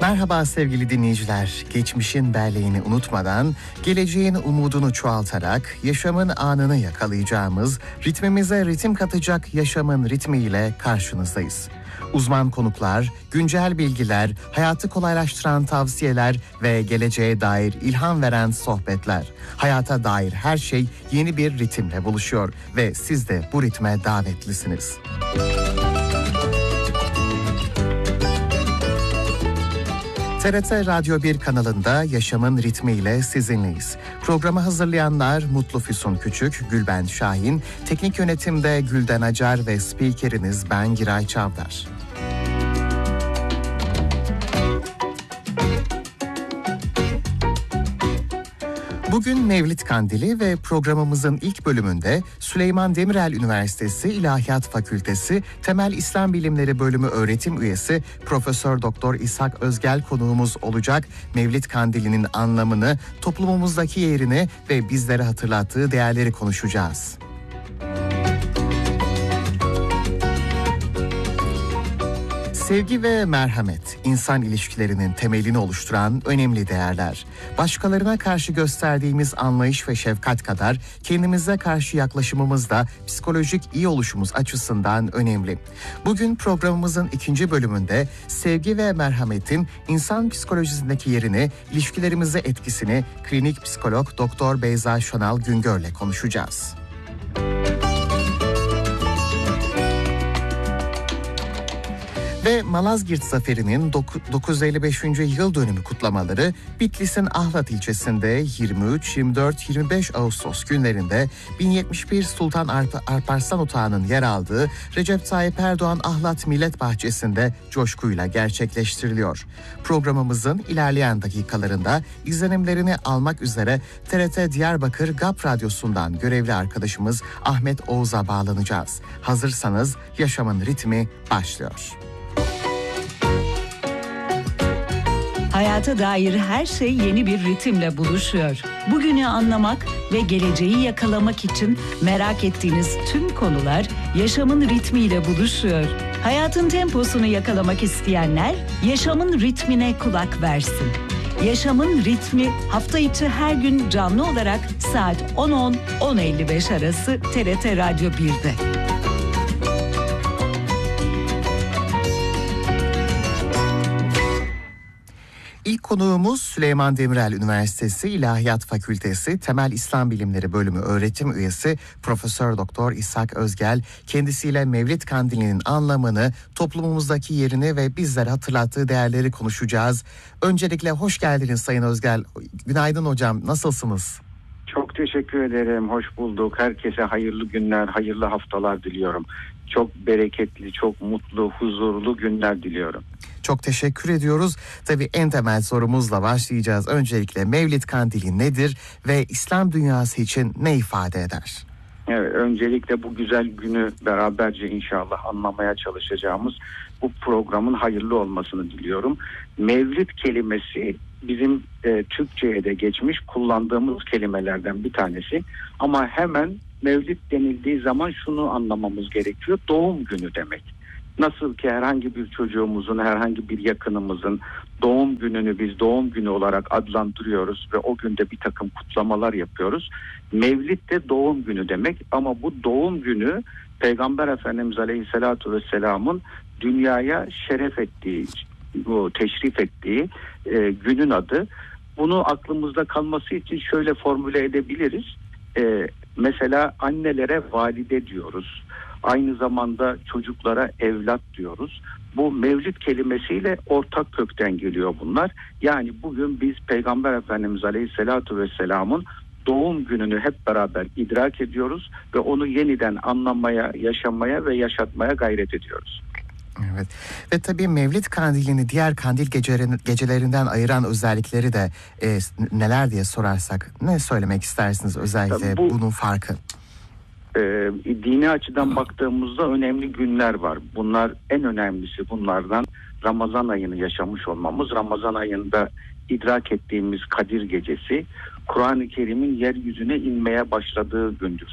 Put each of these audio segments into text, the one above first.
Merhaba sevgili dinleyiciler. Geçmişin belleğini unutmadan, geleceğin umudunu çoğaltarak, yaşamın anını yakalayacağımız, ritmimize ritim katacak yaşamın ritmiyle karşınızdayız. Uzman konuklar, güncel bilgiler, hayatı kolaylaştıran tavsiyeler ve geleceğe dair ilham veren sohbetler. Hayata dair her şey yeni bir ritimle buluşuyor ve siz de bu ritme davetlisiniz. TRT Radyo 1 kanalında Yaşamın Ritmiyle sizinleyiz. Programı hazırlayanlar Mutlu Füsun Küçük, Gülben Şahin, teknik yönetimde Gülden Acar ve spikeriniz ben Giray Çavdar. Bugün Mevlid Kandili ve programımızın ilk bölümünde Süleyman Demirel Üniversitesi İlahiyat Fakültesi Temel İslam Bilimleri Bölümü öğretim üyesi Profesör Doktor İshak Özgel konuğumuz olacak. Mevlid Kandili'nin anlamını, toplumumuzdaki yerini ve bizlere hatırlattığı değerleri konuşacağız. Sevgi ve merhamet, insan ilişkilerinin temelini oluşturan önemli değerler. Başkalarına karşı gösterdiğimiz anlayış ve şefkat kadar kendimize karşı yaklaşımımız da psikolojik iyi oluşumuz açısından önemli. Bugün programımızın ikinci bölümünde sevgi ve merhametin insan psikolojisindeki yerini, ilişkilerimize etkisini klinik psikolog Doktor Beyza Şanal Güngör'le konuşacağız. Ve Malazgirt Zaferi'nin 955. yıl dönümü kutlamaları Bitlis'in Ahlat ilçesinde 23, 24, 25 Ağustos günlerinde 1071 Sultan Alparslan Otağı'nın yer aldığı Recep Tayyip Erdoğan Ahlat Millet Bahçesi'nde coşkuyla gerçekleştiriliyor. Programımızın ilerleyen dakikalarında izlenimlerini almak üzere TRT Diyarbakır GAP Radyosu'ndan görevli arkadaşımız Ahmet Oğuz'a bağlanacağız. Hazırsanız Yaşamın Ritmi başlıyor. Hayata dair her şey yeni bir ritimle buluşuyor. Bugünü anlamak ve geleceği yakalamak için merak ettiğiniz tüm konular yaşamın ritmiyle buluşuyor. Hayatın temposunu yakalamak isteyenler yaşamın ritmine kulak versin. Yaşamın ritmi hafta içi her gün canlı olarak saat 10.10-10.55 arası TRT Radyo 1'de. İlk konuğumuz Süleyman Demirel Üniversitesi İlahiyat Fakültesi Temel İslam Bilimleri Bölümü öğretim üyesi Profesör Doktor İshak Özgel. Kendisiyle Mevlid Kandili'nin anlamını, toplumumuzdaki yerini ve bizlere hatırlattığı değerleri konuşacağız. Öncelikle hoş geldiniz Sayın Özgel. Günaydın hocam, nasılsınız? Çok teşekkür ederim, hoş bulduk. Herkese hayırlı günler, hayırlı haftalar diliyorum. Çok bereketli, çok mutlu, huzurlu günler diliyorum. Çok teşekkür ediyoruz. Tabii en temel sorumuzla başlayacağız. Öncelikle Mevlid Kandili nedir ve İslam dünyası için ne ifade eder? Evet, öncelikle bu güzel günü beraberce inşallah anlamaya çalışacağımız bu programın hayırlı olmasını diliyorum. Mevlid kelimesi bizim Türkçe'ye de geçmiş kullandığımız kelimelerden bir tanesi. Ama hemen Mevlid denildiği zaman şunu anlamamız gerekiyor: doğum günü demek. Nasıl ki herhangi bir çocuğumuzun, herhangi bir yakınımızın doğum gününü biz doğum günü olarak adlandırıyoruz ve o günde bir takım kutlamalar yapıyoruz. Mevlid de doğum günü demek ama bu doğum günü Peygamber Efendimiz Aleyhisselatü Vesselam'ın dünyaya şeref ettiği, bu teşrif ettiği günün adı. Bunu aklımızda kalması için şöyle formüle edebiliriz. Mesela annelere valide diyoruz. Aynı zamanda çocuklara evlat diyoruz. Bu mevlid kelimesiyle ortak kökten geliyor bunlar. Yani bugün biz Peygamber Efendimiz Aleyhisselatü Vesselam'ın doğum gününü hep beraber idrak ediyoruz ve onu yeniden anlamaya, yaşamaya ve yaşatmaya gayret ediyoruz. Evet. Ve tabii Mevlid Kandili'ni diğer kandil gecelerinden ayıran özellikleri de neler diye sorarsak ne söylemek istersiniz özellikle bunun farkı? Dini açıdan baktığımızda önemli günler var. Bunlar, en önemlisi bunlardan Ramazan ayını yaşamış olmamız. Ramazan ayında idrak ettiğimiz Kadir Gecesi, Kur'an-ı Kerim'in yeryüzüne inmeye başladığı gündür.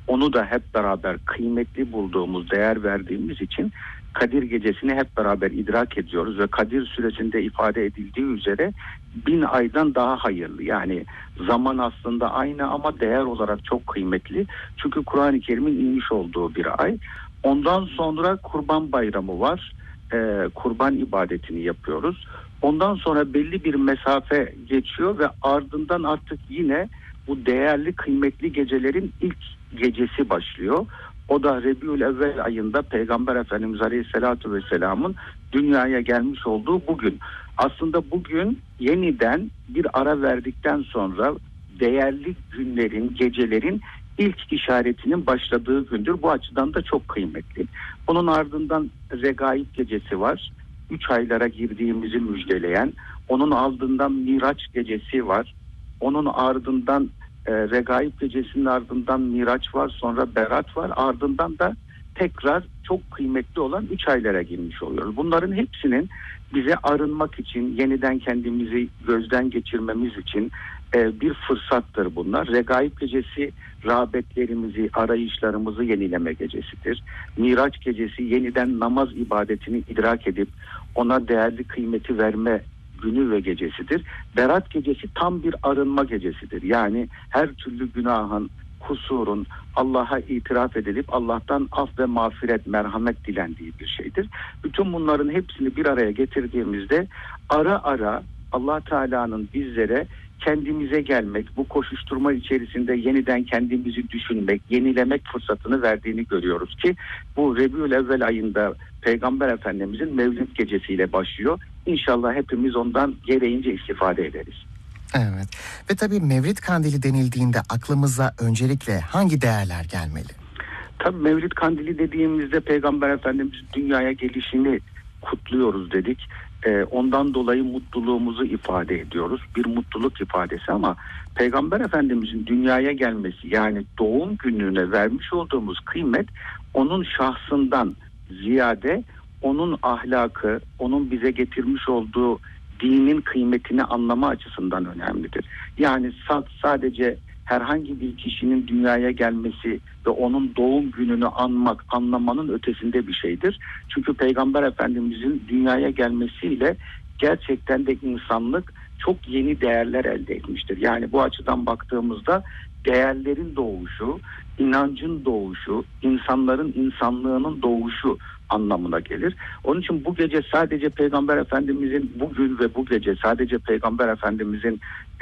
onu da hep beraber kıymetli bulduğumuz, değer verdiğimiz için Kadir Gecesi'ni hep beraber idrak ediyoruz ve Kadir Suresi'nde ifade edildiği üzere 1000 aydan daha hayırlı. Yani zaman aslında aynı ama değer olarak çok kıymetli. Çünkü Kur'an-ı Kerim'in inmiş olduğu bir ay. Ondan sonra Kurban Bayramı var. Kurban ibadetini yapıyoruz. Ondan sonra belli bir mesafe geçiyor ve ardından artık yine bu değerli, kıymetli gecelerin ilk gecesi başlıyor. O da Rebiülevvel ayında Peygamber Efendimiz Aleyhisselatü Vesselam'ın dünyaya gelmiş olduğu bugün. Aslında bugün yeniden bir ara verdikten sonra değerli günlerin, gecelerin ilk işaretinin başladığı gündür. Bu açıdan da çok kıymetli. Onun ardından Regaib Gecesi var. 3 aylara girdiğimizi müjdeleyen. Onun ardından Miraç Gecesi var. Onun ardından Regaib Gecesi'nin ardından Miraç var, sonra Berat var, ardından da tekrar çok kıymetli olan 3 aylara girmiş oluyoruz. Bunların hepsinin bize arınmak için, yeniden kendimizi gözden geçirmemiz için bir fırsattır bunlar. Regaib Gecesi rağbetlerimizi, arayışlarımızı yenileme gecesidir. Miraç Gecesi yeniden namaz ibadetini idrak edip ona değerli kıymeti verme günü ve gecesidir. Berat Gecesi tam bir arınma gecesidir. Yani her türlü günahın, kusurun Allah'a itiraf edilip Allah'tan af ve mağfiret, merhamet dilendiği bir şeydir. Bütün bunların hepsini bir araya getirdiğimizde ara ara Allah Teala'nın bizlere kendimize gelmek, bu koşuşturma içerisinde yeniden kendimizi düşünmek, yenilemek fırsatını verdiğini görüyoruz ki bu Rebiülevvel ayında Peygamber Efendimizin Mevlid Gecesi'yle başlıyor. İnşallah hepimiz ondan gereğince istifade ederiz. Evet. Ve tabii Mevlid Kandili denildiğinde aklımıza öncelikle hangi değerler gelmeli? Tabii Mevlid Kandili dediğimizde Peygamber Efendimizin dünyaya gelişini kutluyoruz dedik. Ondan dolayı mutluluğumuzu ifade ediyoruz. Bir mutluluk ifadesi ama Peygamber Efendimizin dünyaya gelmesi, yani doğum gününe vermiş olduğumuz kıymet onun şahsından ziyade onun ahlakı, onun bize getirmiş olduğu dinin kıymetini anlama açısından önemlidir. Yani sadece herhangi bir kişinin dünyaya gelmesi ve onun doğum gününü anlamanın ötesinde bir şeydir. Çünkü Peygamber Efendimizin dünyaya gelmesiyle gerçekten de insanlık çok yeni değerler elde etmiştir. Yani bu açıdan baktığımızda değerlerin doğuşu, inancın doğuşu, insanların insanlığının doğuşu anlamına gelir. Onun için bu gece sadece Peygamber Efendimizin bugün ve bu gece sadece Peygamber Efendimizin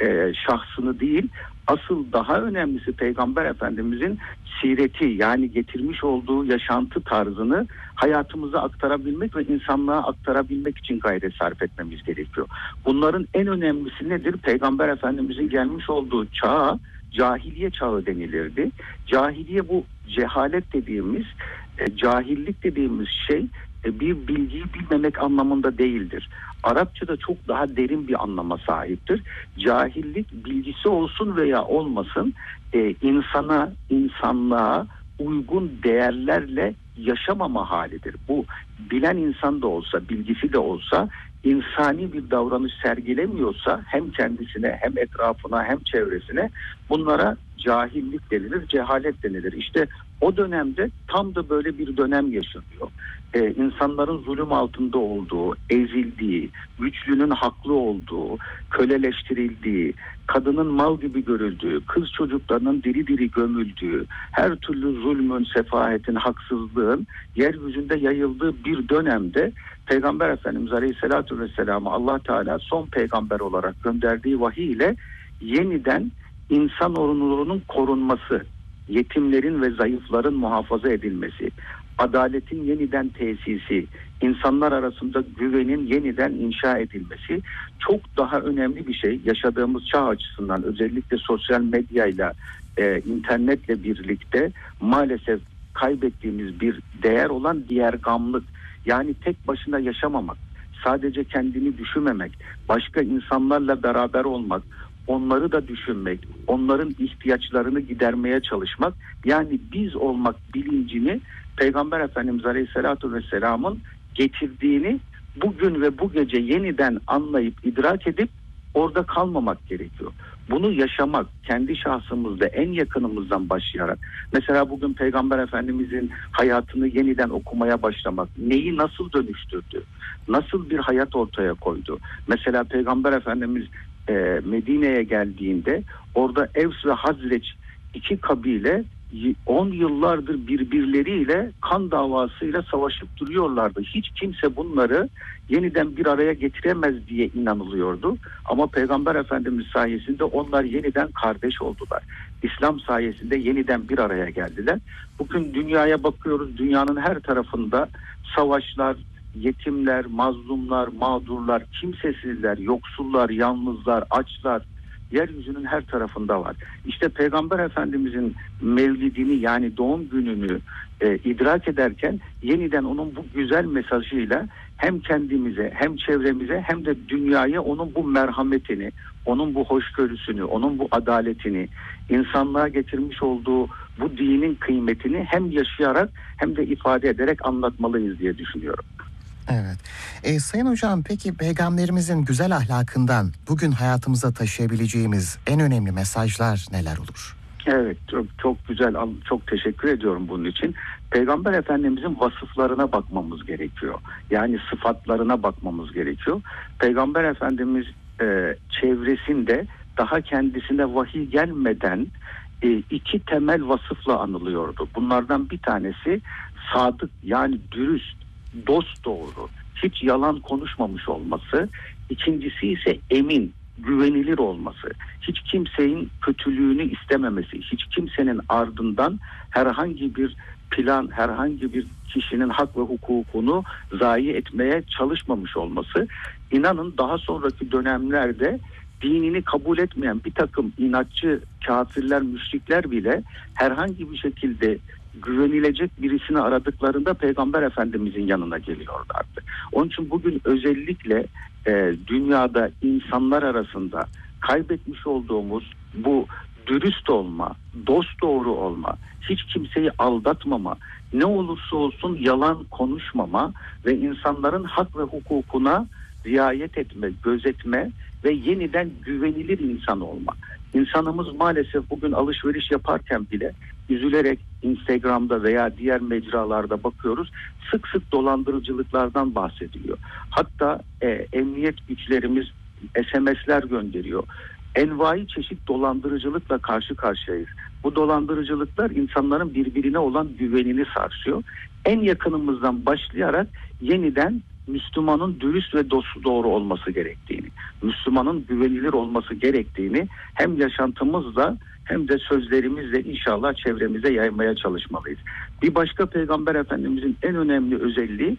şahsını değil, asıl daha önemlisi Peygamber Efendimizin sireti, yani getirmiş olduğu yaşantı tarzını hayatımıza aktarabilmek ve insanlığa aktarabilmek için gayret sarf etmemiz gerekiyor. Bunların en önemlisi nedir? Peygamber Efendimizin gelmiş olduğu çağa cahiliye çağı denilirdi. Cahiliye, bu cehalet dediğimiz, cahillik dediğimiz şey bir bilgiyi bilmemek anlamında değildir. Arapçada çok daha derin bir anlama sahiptir. Cahillik, bilgisi olsun veya olmasın, insanlığa uygun değerlerle yaşamama halidir. Bu bilen insan da olsa, bilgisi de olsa, insani bir davranış sergilemiyorsa hem kendisine hem etrafına hem çevresine, bunlara cahillik denilir, cehalet denilir. İşte o dönemde tam da böyle bir dönem yaşanıyor. İnsanların zulüm altında olduğu, ezildiği, güçlünün haklı olduğu, köleleştirildiği, kadının mal gibi görüldüğü, kız çocuklarının diri diri gömüldüğü, her türlü zulmün, sefahetin, haksızlığın yeryüzünde yayıldığı bir dönemde Peygamber Efendimiz Aleyhisselatü Vesselam'ı Allah Teala son peygamber olarak gönderdiği vahiy ile yeniden insan onurunun korunması, yetimlerin ve zayıfların muhafaza edilmesi, adaletin yeniden tesisi, insanlar arasında güvenin yeniden inşa edilmesi çok daha önemli bir şey. Yaşadığımız çağ açısından, özellikle sosyal medyayla, internetle birlikte maalesef kaybettiğimiz bir değer olan diğergamlık. Yani tek başına yaşamamak, sadece kendini düşünmemek, başka insanlarla beraber olmak, onları da düşünmek, onların ihtiyaçlarını gidermeye çalışmak, yani biz olmak bilincini Peygamber Efendimiz Aleyhisselatü Vesselam'ın getirdiğini bugün ve bu gece yeniden anlayıp idrak edip orada kalmamak gerekiyor. Bunu yaşamak, kendi şahsımızda en yakınımızdan başlayarak, mesela bugün Peygamber Efendimizin hayatını yeniden okumaya başlamak, neyi nasıl dönüştürdü, nasıl bir hayat ortaya koydu. Mesela Peygamber Efendimiz Medine'ye geldiğinde orada Evs ve Hazreç iki kabile 10 yıllardır birbirleriyle kan davasıyla savaşıp duruyorlardı. Hiç kimse bunları yeniden bir araya getiremez diye inanılıyordu. Ama Peygamber Efendimiz sayesinde onlar yeniden kardeş oldular. İslam sayesinde yeniden bir araya geldiler. Bugün dünyaya bakıyoruz. Dünyanın her tarafında savaşlar, yetimler, mazlumlar, mağdurlar, kimsesizler, yoksullar, yalnızlar, açlar, yeryüzünün her tarafında var. İşte Peygamber Efendimizin mevlidini, yani doğum gününü idrak ederken yeniden onun bu güzel mesajıyla hem kendimize hem çevremize hem de dünyaya onun bu merhametini, onun bu hoşgörüsünü, onun bu adaletini, insanlığa getirmiş olduğu bu dinin kıymetini hem yaşayarak hem de ifade ederek anlatmalıyız diye düşünüyorum. Evet. Sayın Hocam, peki Peygamberimizin güzel ahlakından bugün hayatımıza taşıyabileceğimiz en önemli mesajlar neler olur? Evet, çok güzel, çok teşekkür ediyorum bunun için. Peygamber Efendimizin vasıflarına bakmamız gerekiyor. Yani sıfatlarına bakmamız gerekiyor. Peygamber Efendimiz çevresinde daha kendisine vahiy gelmeden iki temel vasıfla anılıyordu. Bunlardan bir tanesi sadık, yani dürüst, dosdoğru, hiç yalan konuşmamış olması. İkincisi ise emin, güvenilir olması. Hiç kimsenin kötülüğünü istememesi, hiç kimsenin ardından herhangi bir plan, herhangi bir kişinin hak ve hukukunu zayi etmeye çalışmamış olması. İnanın daha sonraki dönemlerde dinini kabul etmeyen bir takım inatçı kafirler, müşrikler bile herhangi bir şekilde güvenilecek birisini aradıklarında Peygamber Efendimizin yanına geliyorlardı. Onun için bugün özellikle dünyada insanlar arasında kaybetmiş olduğumuz bu dürüst olma, dosdoğru olma, hiç kimseyi aldatmama, ne olursa olsun yalan konuşmama ve insanların hak ve hukukuna riayet etme, gözetme ve yeniden güvenilir insan olma. İnsanımız maalesef bugün alışveriş yaparken bile üzülerek Instagram'da veya diğer mecralarda bakıyoruz, sık sık dolandırıcılıklardan bahsediliyor. Hatta emniyet güçlerimiz SMS'ler gönderiyor. Envai çeşit dolandırıcılıkla karşı karşıyayız. Bu dolandırıcılıklar insanların birbirine olan güvenini sarsıyor. En yakınımızdan başlayarak yeniden Müslümanın dürüst ve dosdoğru olması gerektiğini, Müslümanın güvenilir olması gerektiğini hem yaşantımızla hem de sözlerimizle inşallah çevremize yaymaya çalışmalıyız. Bir başka Peygamber Efendimizin en önemli özelliği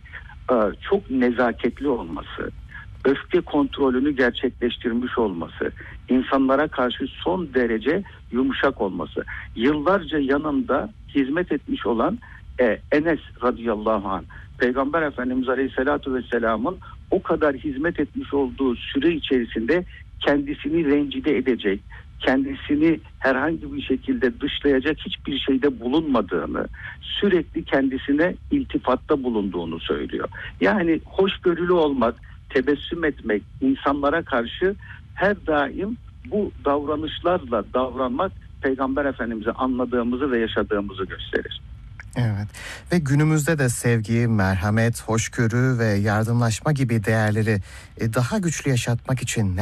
çok nezaketli olması, öfke kontrolünü gerçekleştirmiş olması, insanlara karşı son derece yumuşak olması. Yıllarca yanında hizmet etmiş olan Enes radıyallahu anh, Peygamber Efendimiz Aleyhisselatü Vesselam'ın o kadar hizmet etmiş olduğu süre içerisinde kendisini rencide edecek, kendisini herhangi bir şekilde dışlayacak hiçbir şeyde bulunmadığını, sürekli kendisine iltifatta bulunduğunu söylüyor. Yani hoşgörülü olmak, tebessüm etmek, insanlara karşı her daim bu davranışlarla davranmak Peygamber Efendimiz'i anladığımızı ve yaşadığımızı gösterir. Evet, ve günümüzde de sevgi, merhamet, hoşgörü ve yardımlaşma gibi değerleri daha güçlü yaşatmak için